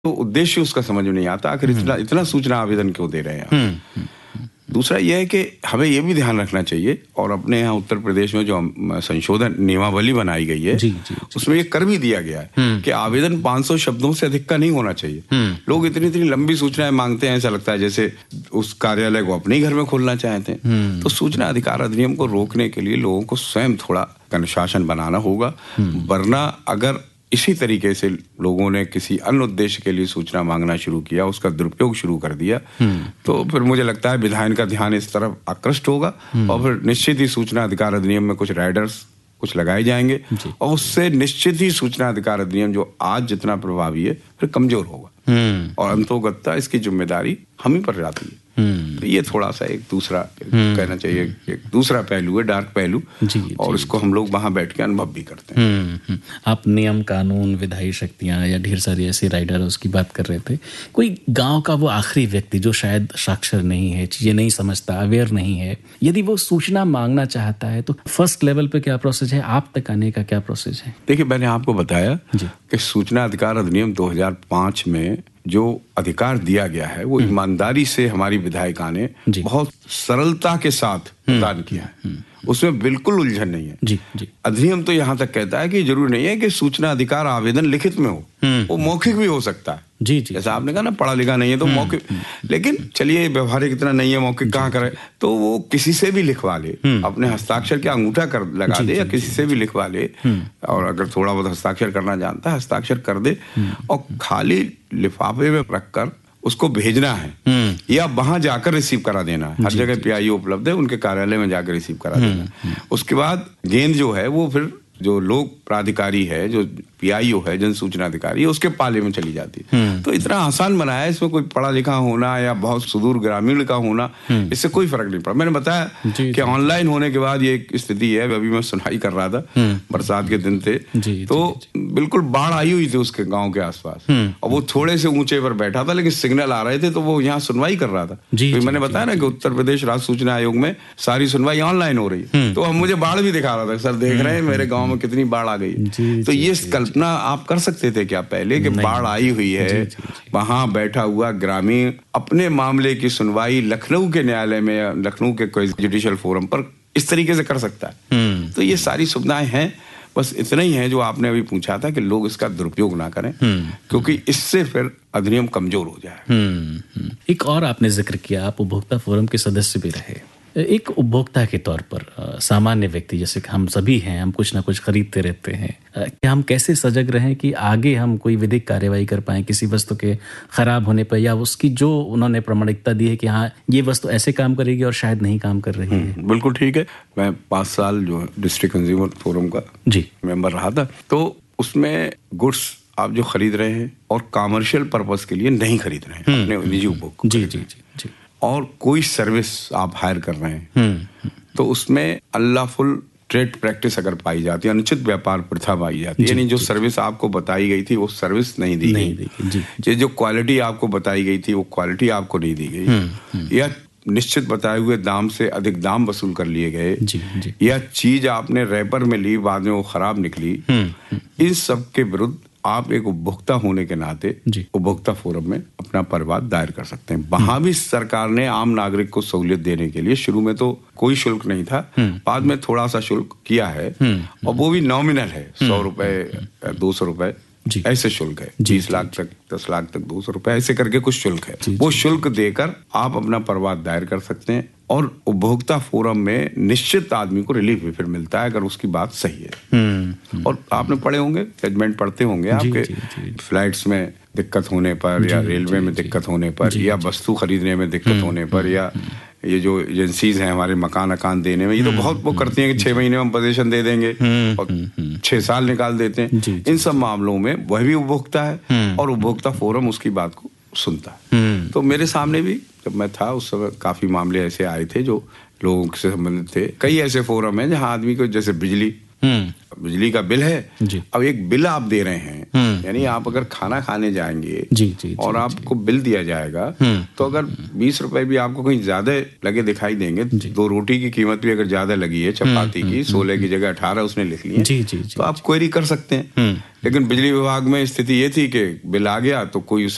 तो उद्देश्य उसका समझ में नहीं आता, आखिर इतना सूचना आवेदन क्यों दे रहे हैं। दूसरा यह है कि हमें यह भी ध्यान रखना चाहिए, और अपने यहाँ उत्तर प्रदेश में जो संशोधन नियमावली बनाई गई है जी, उसमें ये कर भी दिया गया है कि आवेदन 500 शब्दों से अधिक का नहीं होना चाहिए। लोग इतनी लंबी सूचनाएं मांगते हैं, ऐसा लगता है जैसे उस कार्यालय को अपने ही घर में खोलना चाहते हैं। तो सूचना अधिकार अधिनियम को रोकने के लिए लोगों को स्वयं थोड़ा अनुशासन बनाना होगा, वरना अगर इसी तरीके से लोगों ने किसी अन्य उद्देश्य के लिए सूचना मांगना शुरू किया, उसका दुरुपयोग शुरू कर दिया, तो फिर मुझे लगता है विधायन का ध्यान इस तरफ आकृष्ट होगा और फिर निश्चित ही सूचना अधिकार अधिनियम में कुछ राइडर्स कुछ लगाए जाएंगे और उससे निश्चित ही सूचना अधिकार अधिनियम जो आज जितना प्रभावी है फिर कमजोर होगा और अंतोगत्ता इसकी जिम्मेदारी हम ही पर जाती है। तो ये थोड़ा सा एक दूसरा कहना चाहिए, एक दूसरा पहलू है, डार्क पहलू और इसको हम लोग वहां बैठ के अनुभव भी करते हैं। आप नियम कानून विधायी शक्तियां या ढेर सारी ऐसी राइडर उसकी बात कर रहे थे। कोई गांव का वो आखिरी व्यक्ति जो शायद साक्षर नहीं है, चीजें नहीं समझता, अवेयर नहीं है, यदि वो सूचना मांगना चाहता है तो फर्स्ट लेवल पे क्या प्रोसेस है, आप तक आने का क्या प्रोसेस है? देखिए, मैंने आपको बताया कि सूचना अधिकार अधिनियम 2005 में जो अधिकार दिया गया है वो ईमानदारी से हमारी विधायिका ने बहुत सरलता के साथ प्रदान किया है, उसमें बिल्कुल उलझन नहीं है। अधिनियम तो यहाँ तक कहता है कि जरूरी नहीं है कि सूचना अधिकार आवेदन लिखित में हो, वो मौखिक भी हो सकता है। जैसा आपने कहा ना, पढ़ा लिखा नहीं है तो मौखिक, लेकिन चलिए व्यवहारिक इतना नहीं है, मौखिक कहाँ करे, तो वो किसी से भी लिखवा ले, अपने हस्ताक्षर के अंगूठा कर लगा दे या किसी से भी लिखवा ले, और अगर थोड़ा बहुत हस्ताक्षर करना जानता है हस्ताक्षर कर दे और खाली लिफाफे में रखकर उसको भेजना है या वहां जाकर रिसीव करा देना है। हर जगह पीआईओ उपलब्ध है, उनके कार्यालय में जाकर रिसीव करा देना है। उसके बाद गेंद जो है वो फिर जो लोक प्राधिकारी है, जो पीआईओ है, जन सूचना अधिकारी है, उसके पाले में चली जाती है। तो इतना आसान बनाया है, इसमें कोई पढ़ा लिखा होना या बहुत सुदूर ग्रामीण का होना, इससे कोई फर्क नहीं पड़ा। मैंने बताया कि ऑनलाइन होने के बाद ये एक स्थिति है, अभी मैं सुनाई कर रहा था, बरसात के दिन थे तो बिल्कुल बाढ़ आई हुई थी उसके गाँव के आसपास और वो थोड़े से ऊंचे पर बैठा था, लेकिन सिग्नल आ रहे थे तो वो यहाँ सुनवाई कर रहा था। तो मैंने बताया ना कि उत्तर प्रदेश राज्य सूचना आयोग में सारी सुनवाई ऑनलाइन हो रही है, तो मुझे बाढ़ भी दिखा रहा था, सर देख रहे हैं मेरे गाँव में कितनी बाढ़ आ गई। तो ये कल्पना आप कर सकते थे क्या पहले कि बाढ़ आई हुई है, वहां बैठा हुआ ग्रामीण अपने मामले की सुनवाई लखनऊ के न्यायालय में या लखनऊ के कोई जुडिशियल फोरम पर इस तरीके से कर सकता है। तो ये सारी सुविधाएं हैं, बस इतना ही है जो आपने अभी पूछा था कि लोग इसका दुरुपयोग ना करें, क्योंकि इससे फिर अधिनियम कमजोर हो जाए। एक और आपने जिक्र किया, आप उपभोक्ता फोरम के सदस्य भी रहे। एक उपभोक्ता के तौर पर सामान्य व्यक्ति जैसे कि हम सभी हैं, हम कुछ ना कुछ खरीदते रहते हैं, क्या हम कैसे सजग रहें कि आगे हम कोई विधिक कार्यवाही कर पाएं किसी वस्तु के खराब होने पर, या उसकी जो उन्होंने प्रामाणिकता दी है कि हाँ ये वस्तु ऐसे काम करेगी और शायद नहीं काम कर रही है? बिल्कुल ठीक है। मैं 5 साल जो डिस्ट्रिक्ट कंज्यूमर फोरम का मेंबर रहा था, तो उसमें गुड्स आप जो खरीद रहे हैं और कॉमर्शियल पर्पस के लिए नहीं खरीद रहे हैं, अपने निजी उपभोग जी, और कोई सर्विस आप हायर कर रहे हैं तो उसमें अनलॉफुल ट्रेड प्रैक्टिस अगर पाई जाती है, अनुचित व्यापार प्रथा पाई जाती है, यानी जो सर्विस आपको बताई गई थी वो सर्विस नहीं दी गई, जो क्वालिटी आपको बताई गई थी वो क्वालिटी आपको नहीं दी गई, या निश्चित बताए हुए दाम से अधिक दाम वसूल कर लिए गए, या चीज आपने रैपर में ली बाद में वो खराब निकली, इन सब के विरुद्ध आप एक उपभोक्ता होने के नाते उपभोक्ता फोरम में अपना परिवाद दायर कर सकते हैं। वहां भी सरकार ने आम नागरिक को सहूलियत देने के लिए शुरू में तो कोई शुल्क नहीं था, बाद में थोड़ा सा शुल्क किया है और वो भी नॉमिनल है, 100 रुपए 200 रुपए ऐसे शुल्क है, 20 लाख तक 10 लाख तक 200 रुपए ऐसे करके कुछ शुल्क है। वो शुल्क देकर आप अपना परिवाद दायर कर सकते हैं और उपभोक्ता फोरम में निश्चित आदमी को रिलीफ भी फिर मिलता है अगर उसकी बात सही है। और आपने पढ़े होंगे, जजमेंट पढ़ते होंगे आपके फ्लाइट्स में दिक्कत होने पर या रेलवे में दिक्कत होने पर या वस्तु खरीदने में दिक्कत होने पर, या ये जो एजेंसीज हैं हमारे मकान देने में, ये तो बहुत वो करती हैं कि 6 महीने में पोजीशन दे देंगे और 6 साल निकाल देते हैं। इन सब मामलों में वह भी उपभोक्ता है और उपभोक्ता फोरम उसकी बात को सुनता है। तो मेरे सामने भी जब मैं था उस समय काफी मामले ऐसे आए थे जो लोगों से संबंधित थे। कई ऐसे फोरम हैं जहां आदमी को, जैसे बिजली का बिल है, अब एक बिल आप दे रहे हैं, यानी आप अगर खाना खाने जाएंगे और आपको बिल दिया जाएगा तो अगर 20 रुपए भी आपको कहीं ज्यादा लगे दिखाई देंगे, 2 रोटी की कीमत भी अगर ज्यादा लगी है, चपाती की 16 की जगह 18 उसने लिख ली है, तो आप क्वेरी कर सकते हैं। लेकिन बिजली विभाग में स्थिति ये थी कि बिल आ गया तो कोई